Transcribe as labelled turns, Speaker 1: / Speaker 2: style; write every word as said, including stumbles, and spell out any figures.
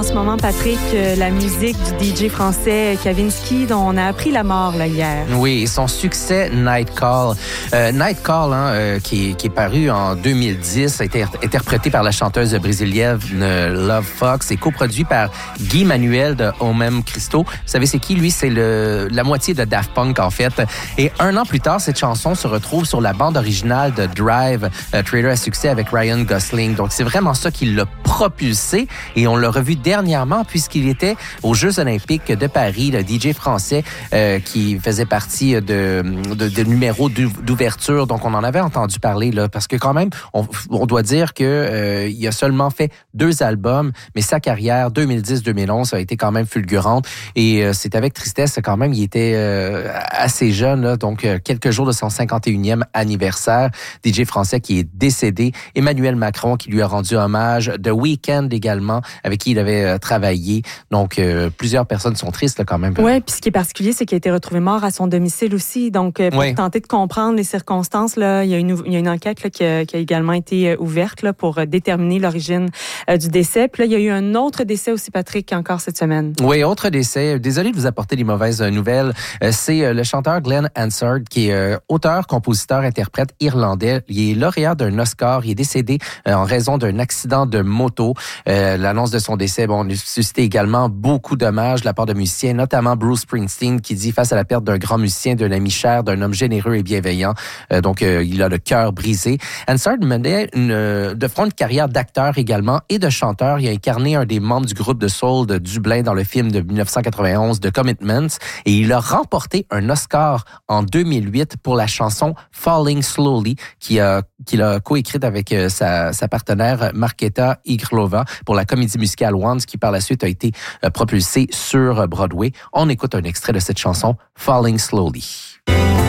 Speaker 1: ce moment, Patrick, euh, la musique du D J français Kavinsky, dont on a appris la mort là, hier.
Speaker 2: Oui, et son succès Night Call. Euh, Night Call, hein, euh, qui, qui est paru en deux mille dix, a été interprété par la chanteuse brésilienne Love Fox et coproduit par Guy Manuel de Homem Christo. Vous savez, c'est qui, lui? C'est le, la moitié de Daft Punk, en fait. Et un an plus tard, cette chanson se retrouve sur la bande originale de Drive, euh, trailer à succès avec Ryan Gosling. Donc, c'est vraiment ça qui l'a propulsé. Et on l'a revu dernièrement puisqu'il était aux Jeux olympiques de Paris, le D J français euh, qui faisait partie de, de, de numéros d'ouverture. Donc, on en avait entendu parler, là, parce que quand même, on, on doit dire que euh, il a seulement fait deux albums, mais sa carrière deux mille dix deux mille onze a été quand même fulgurante. Et euh, c'est avec tristesse quand même, il était euh, assez jeune, là, donc euh, quelques jours de son cinquante et unième anniversaire. D J français qui est décédé. Emmanuel Macron qui lui a rendu hommage. The Weeknd également, avec qui il avait euh, travaillé. Donc, euh, plusieurs personnes sont tristes là, quand même.
Speaker 1: Oui, puis ce qui est particulier, c'est qu'il a été retrouvé mort à son domicile aussi. Donc, euh, pour oui. tenter de comprendre les circonstances, là, il y a une, il y a une enquête là, qui, a, qui a également été ouverte là, pour déterminer l'origine euh, du décès. Puis là, il y a eu un autre décès aussi, Patrick, encore cette semaine.
Speaker 2: Oui, autre décès. Désolé de vous apporter des mauvaises nouvelles. Euh, c'est euh, le chanteur Glenn Hansard, qui est euh, auteur, compositeur, interprète irlandais. Il est lauréat d'un Oscar. Il est décédé euh, en raison d'un accident de moto. Euh, l'annonce de son décès, bon, a suscité également beaucoup d'hommages de la part de musiciens, notamment Bruce Springsteen, qui dit face à la perte d'un grand musicien, d'un ami cher, d'un homme généreux et bienveillant. Euh, donc, euh, il a le cœur brisé. Hansard menait une, de front une carrière d'acteur également et de chanteur. Il a incarné un des membres du groupe de soul de Dublin dans le film de dix-neuf cent quatre-vingt-onze, The Commitments, et il a remporté un Oscar en deux mille huit pour la chanson Falling Slowly, qu'il a, qu'il a coécrite avec euh, sa, sa partenaire Markéta Igrlova pour la comédie musicale Once, qui par la suite a été euh, propulsée sur Broadway. On écoute un extrait de cette chanson Falling Slowly.